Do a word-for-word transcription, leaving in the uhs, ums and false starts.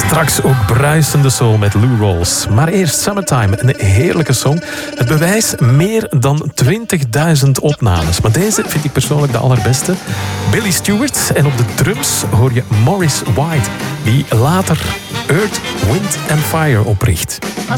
Straks ook bruisende soul met Lou Rawls. Maar eerst Summertime, een heerlijke song. Het bewijs meer dan twintigduizend opnames. Maar deze vind ik persoonlijk de allerbeste. Billy Stewart en op de drums hoor je Maurice White, die later Earth, Wind and Fire opricht.